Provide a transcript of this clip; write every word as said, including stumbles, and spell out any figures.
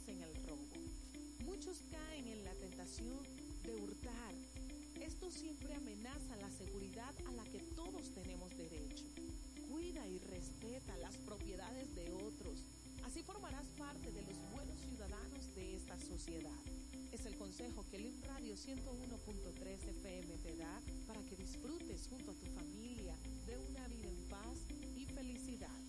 en el robo. Muchos caen en la tentación de hurtar. Esto siempre amenaza la seguridad a la que todos tenemos derecho. Cuida y respeta las propiedades de otros. Así formarás parte de los buenos ciudadanos de esta sociedad. Es el consejo que Live Radio ciento uno punto tres F M te da para que disfrutes junto a tu familia de una vida en paz y felicidad.